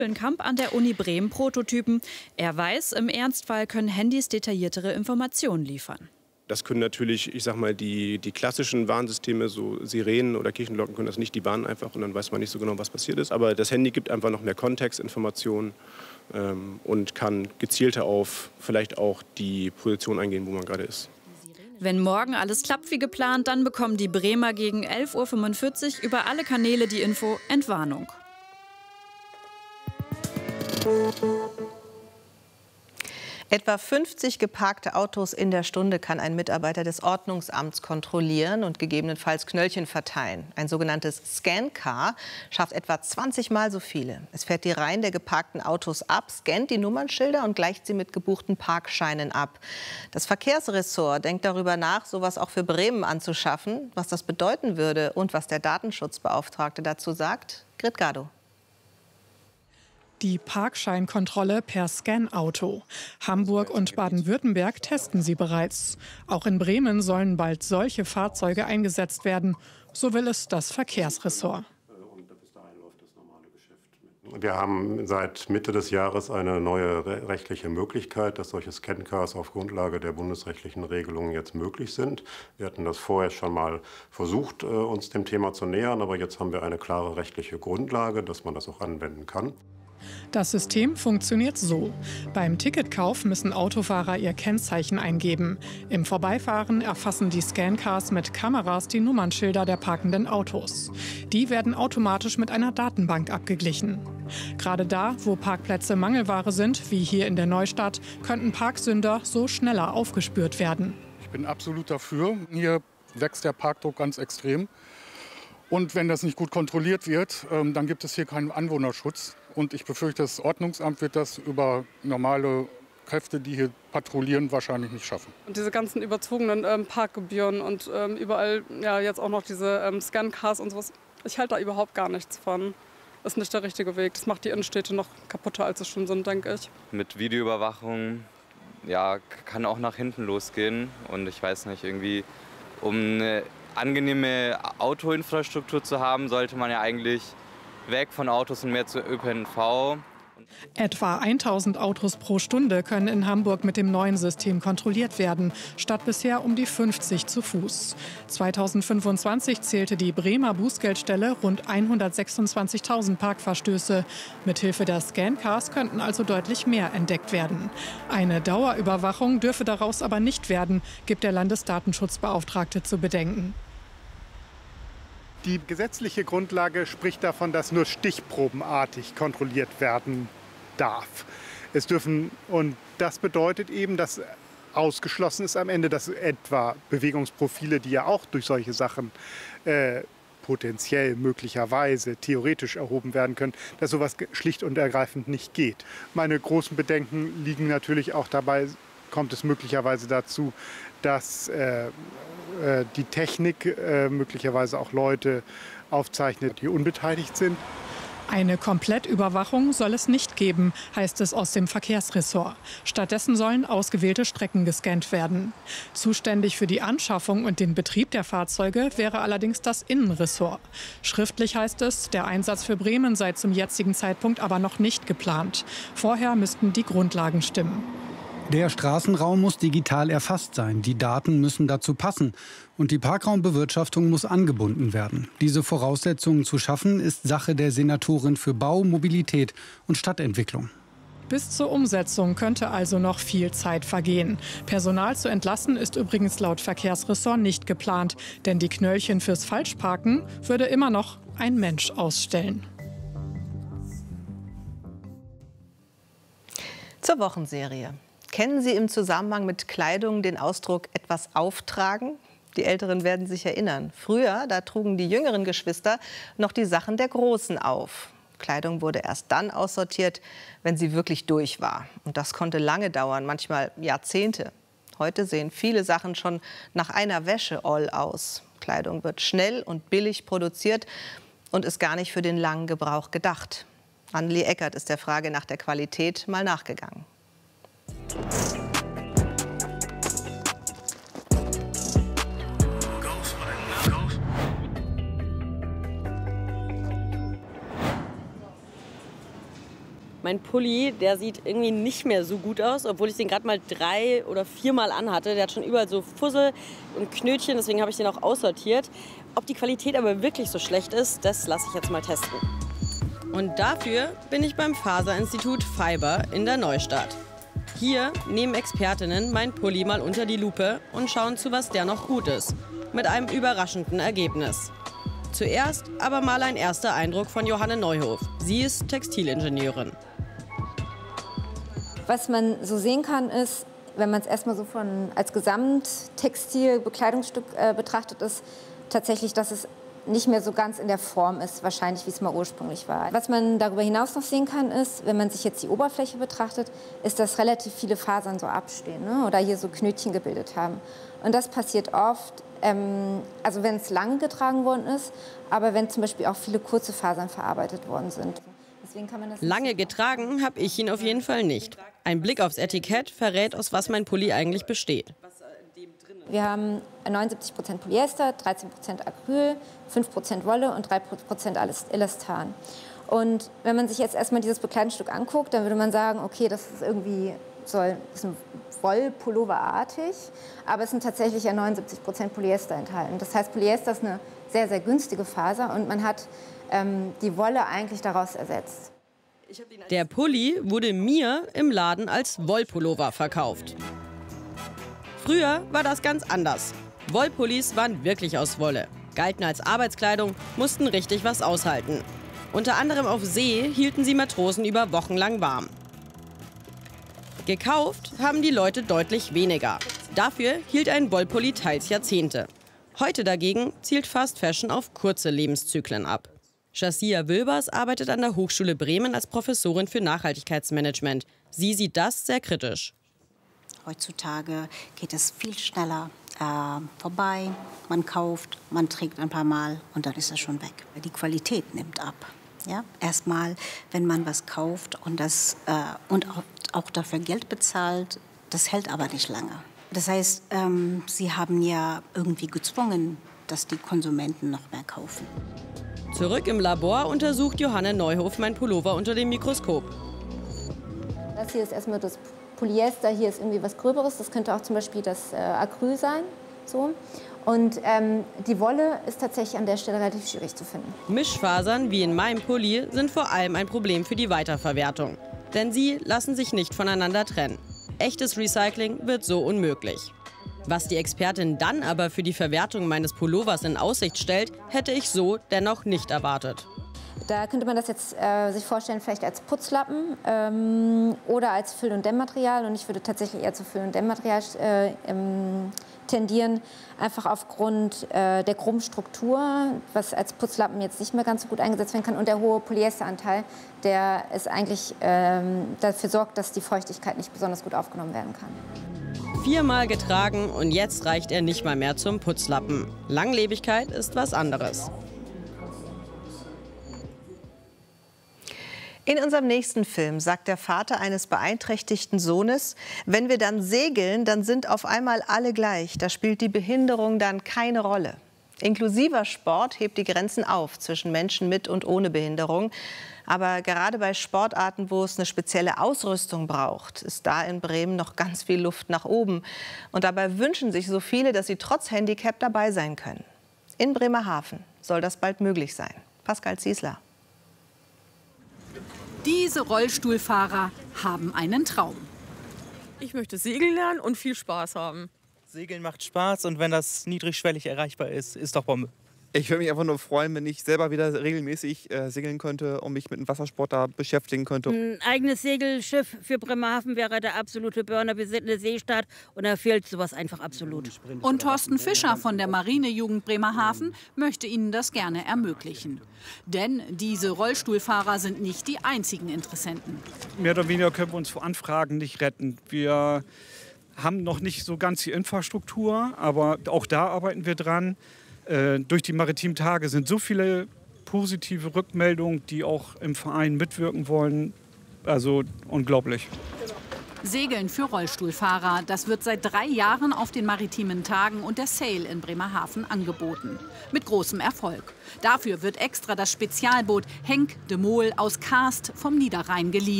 Kamp an der Uni Bremen Prototypen. Er weiß, im Ernstfall können Handys detailliertere Informationen liefern. Das können natürlich, ich sag mal, die klassischen Warnsysteme, so Sirenen oder Kirchenglocken, können das nicht. Die warnen einfach und dann weiß man nicht so genau, was passiert ist. Aber das Handy gibt einfach noch mehr Kontextinformationen und kann gezielter auf vielleicht auch die Position eingehen, wo man gerade ist. Wenn morgen alles klappt wie geplant, dann bekommen die Bremer gegen 11:45 Uhr über alle Kanäle die Info Entwarnung. Etwa 50 geparkte Autos in der Stunde kann ein Mitarbeiter des Ordnungsamts kontrollieren und gegebenenfalls Knöllchen verteilen. Ein sogenanntes Scan-Car schafft etwa 20 Mal so viele. Es fährt die Reihen der geparkten Autos ab, scannt die Nummernschilder und gleicht sie mit gebuchten Parkscheinen ab. Das Verkehrsressort denkt darüber nach, sowas auch für Bremen anzuschaffen. Was das bedeuten würde und was der Datenschutzbeauftragte dazu sagt, Grit Gado. Die Parkscheinkontrolle per Scan-Auto. Hamburg und Baden-Württemberg testen sie bereits. Auch in Bremen sollen bald solche Fahrzeuge eingesetzt werden. So will es das Verkehrsressort. Wir haben seit Mitte des Jahres eine neue rechtliche Möglichkeit, dass solche Scan-Cars auf Grundlage der bundesrechtlichen Regelungen jetzt möglich sind. Wir hatten das vorher schon mal versucht, uns dem Thema zu nähern, aber jetzt haben wir eine klare rechtliche Grundlage, dass man das auch anwenden kann. Das System funktioniert so. Beim Ticketkauf müssen Autofahrer ihr Kennzeichen eingeben. Im Vorbeifahren erfassen die Scancars mit Kameras die Nummernschilder der parkenden Autos. Die werden automatisch mit einer Datenbank abgeglichen. Gerade da, wo Parkplätze Mangelware sind, wie hier in der Neustadt, könnten Parksünder so schneller aufgespürt werden. Ich bin absolut dafür. Hier wächst der Parkdruck ganz extrem. Und wenn das nicht gut kontrolliert wird, dann gibt es hier keinen Anwohnerschutz. Und ich befürchte, das Ordnungsamt wird das über normale Kräfte, die hier patrouillieren, wahrscheinlich nicht schaffen. Und diese ganzen überzogenen Parkgebühren und überall ja, jetzt auch noch diese Scan-Cars und sowas. Ich halte da überhaupt gar nichts von. Das ist nicht der richtige Weg. Das macht die Innenstädte noch kaputter, als sie schon sind, denke ich. Mit Videoüberwachung ja, kann auch nach hinten losgehen. Und ich weiß nicht, irgendwie um eine angenehme Autoinfrastruktur zu haben, sollte man ja eigentlich weg von Autos und mehr zu ÖPNV. Etwa 1000 Autos pro Stunde können in Hamburg mit dem neuen System kontrolliert werden, statt bisher um die 50 zu Fuß. 2025 zählte die Bremer Bußgeldstelle rund 126.000 Parkverstöße. Mithilfe der Scancars könnten also deutlich mehr entdeckt werden. Eine Dauerüberwachung dürfe daraus aber nicht werden, gibt der Landesdatenschutzbeauftragte zu bedenken. Die gesetzliche Grundlage spricht davon, dass nur stichprobenartig kontrolliert werden darf. Und das bedeutet eben, dass ausgeschlossen ist am Ende, dass etwa Bewegungsprofile, die ja auch durch solche Sachen potenziell, möglicherweise, theoretisch erhoben werden können, dass sowas schlicht und ergreifend nicht geht. Meine großen Bedenken liegen natürlich auch dabei, kommt es möglicherweise dazu, dass die Technik möglicherweise auch Leute aufzeichnet, die unbeteiligt sind. Eine Komplettüberwachung soll es nicht geben, heißt es aus dem Verkehrsressort. Stattdessen sollen ausgewählte Strecken gescannt werden. Zuständig für die Anschaffung und den Betrieb der Fahrzeuge wäre allerdings das Innenressort. Schriftlich heißt es, der Einsatz für Bremen sei zum jetzigen Zeitpunkt aber noch nicht geplant. Vorher müssten die Grundlagen stimmen. Der Straßenraum muss digital erfasst sein, die Daten müssen dazu passen und die Parkraumbewirtschaftung muss angebunden werden. Diese Voraussetzungen zu schaffen, ist Sache der Senatorin für Bau, Mobilität und Stadtentwicklung. Bis zur Umsetzung könnte also noch viel Zeit vergehen. Personal zu entlassen ist übrigens laut Verkehrsressort nicht geplant, denn die Knöllchen fürs Falschparken würde immer noch ein Mensch ausstellen. Zur Wochenserie. Kennen Sie im Zusammenhang mit Kleidung den Ausdruck etwas auftragen? Die Älteren werden sich erinnern. Früher, da trugen die jüngeren Geschwister noch die Sachen der Großen auf. Kleidung wurde erst dann aussortiert, wenn sie wirklich durch war. Und das konnte lange dauern, manchmal Jahrzehnte. Heute sehen viele Sachen schon nach einer Wäsche all aus. Kleidung wird schnell und billig produziert und ist gar nicht für den langen Gebrauch gedacht. Anneli Eckert ist der Frage nach der Qualität mal nachgegangen. Mein Pulli, der sieht irgendwie nicht mehr so gut aus, obwohl ich den gerade mal 3 oder 4 Mal anhatte. Der hat schon überall so Fussel und Knötchen, deswegen habe ich den auch aussortiert. Ob die Qualität aber wirklich so schlecht ist, das lasse ich jetzt mal testen. Und dafür bin ich beim Faserinstitut Fiber in der Neustadt. Hier nehmen Expertinnen meinen Pulli mal unter die Lupe und schauen zu, was der noch gut ist. Mit einem überraschenden Ergebnis. Zuerst aber mal ein erster Eindruck von Johanne Neuhof. Sie ist Textilingenieurin. Was man so sehen kann, ist, wenn man es erstmal so als Gesamttextil-Bekleidungsstück betrachtet, ist tatsächlich, dass es nicht mehr so ganz in der Form ist, wahrscheinlich, wie es mal ursprünglich war. Was man darüber hinaus noch sehen kann, ist, wenn man sich jetzt die Oberfläche betrachtet, ist, dass relativ viele Fasern so abstehen, ne? Oder hier so Knötchen gebildet haben. Und das passiert oft, also wenn es lang getragen worden ist, aber wenn zum Beispiel auch viele kurze Fasern verarbeitet worden sind. Deswegen kann man das lange getragen habe ich ihn auf jeden Fall nicht. Ein Blick aufs Etikett verrät, aus was mein Pulli eigentlich besteht. Wir haben 79% Polyester, 13% Acryl, 5% Wolle und 3% Elastan. Und wenn man sich jetzt erstmal dieses Bekleidungsstück anguckt, dann würde man sagen, okay, das ist irgendwie ist ein Wollpulloverartig, aber es sind tatsächlich ja 79% Polyester enthalten. Das heißt, Polyester ist eine sehr, sehr günstige Faser und man hat die Wolle eigentlich daraus ersetzt. Der Pulli wurde mir im Laden als Wollpullover verkauft. Früher war das ganz anders. Wollpullis waren wirklich aus Wolle, galten als Arbeitskleidung, mussten richtig was aushalten. Unter anderem auf See hielten sie Matrosen über Wochen lang warm. Gekauft haben die Leute deutlich weniger. Dafür hielt ein Wollpulli teils Jahrzehnte. Heute dagegen zielt Fast Fashion auf kurze Lebenszyklen ab. Shazia Wilbers arbeitet an der Hochschule Bremen als Professorin für Nachhaltigkeitsmanagement. Sie sieht das sehr kritisch. Heutzutage geht es viel schneller vorbei. Man kauft, man trägt ein paar Mal und dann ist es schon weg. Die Qualität nimmt ab. Ja? Erstmal, wenn man was kauft und auch dafür Geld bezahlt, das hält aber nicht lange. Das heißt, sie haben ja irgendwie gezwungen, dass die Konsumenten noch mehr kaufen. Zurück im Labor untersucht Johanne Neuhof mein Pullover unter dem Mikroskop. Das hier ist erstmal das Polyester, hier ist irgendwie was Gröberes. Das könnte auch zum Beispiel das Acryl sein. So. Und die Wolle ist tatsächlich an der Stelle relativ schwierig zu finden. Mischfasern wie in meinem Pulli sind vor allem ein Problem für die Weiterverwertung. Denn sie lassen sich nicht voneinander trennen. Echtes Recycling wird so unmöglich. Was die Expertin dann aber für die Verwertung meines Pullovers in Aussicht stellt, hätte ich so dennoch nicht erwartet. Da könnte man das jetzt sich vorstellen, vielleicht als Putzlappen oder als Füll- und Dämmmaterial. Und ich würde tatsächlich eher zu Füll- und Dämmmaterial tendieren, einfach aufgrund der groben Struktur, was als Putzlappen jetzt nicht mehr ganz so gut eingesetzt werden kann, und der hohe Polyesteranteil, der ist eigentlich dafür sorgt, dass die Feuchtigkeit nicht besonders gut aufgenommen werden kann. 4-mal getragen und jetzt reicht er nicht mal mehr zum Putzlappen. Langlebigkeit ist was anderes. In unserem nächsten Film sagt der Vater eines beeinträchtigten Sohnes: Wenn wir dann segeln, dann sind auf einmal alle gleich. Da spielt die Behinderung dann keine Rolle. Inklusiver Sport hebt die Grenzen auf zwischen Menschen mit und ohne Behinderung. Aber gerade bei Sportarten, wo es eine spezielle Ausrüstung braucht, ist da in Bremen noch ganz viel Luft nach oben. Und dabei wünschen sich so viele, dass sie trotz Handicap dabei sein können. In Bremerhaven soll das bald möglich sein. Pascal Ziesler. Diese Rollstuhlfahrer haben einen Traum. Ich möchte segeln lernen und viel Spaß haben. Segeln macht Spaß und wenn das niedrigschwellig erreichbar ist, ist doch Bombe. Ich würde mich einfach nur freuen, wenn ich selber wieder regelmäßig segeln könnte und mich mit dem Wassersport da beschäftigen könnte. Ein eigenes Segelschiff für Bremerhaven wäre der absolute Burner. Wir sind eine Seestadt und da fehlt sowas einfach absolut. Und Thorsten Fischer von der Marinejugend Bremerhaven möchte Ihnen das gerne ermöglichen. Denn diese Rollstuhlfahrer sind nicht die einzigen Interessenten. Mehr oder weniger können wir uns vor Anfragen nicht retten. Wir haben noch nicht so ganz die Infrastruktur, aber auch da arbeiten wir dran. Durch die maritimen Tage sind so viele positive Rückmeldungen, die auch im Verein mitwirken wollen. Also unglaublich. Segeln für Rollstuhlfahrer, das wird seit 3 Jahren auf den maritimen Tagen und der Sail in Bremerhaven angeboten. Mit großem Erfolg. Dafür wird extra das Spezialboot Henk de Mol aus Kaast vom Niederrhein geliehen.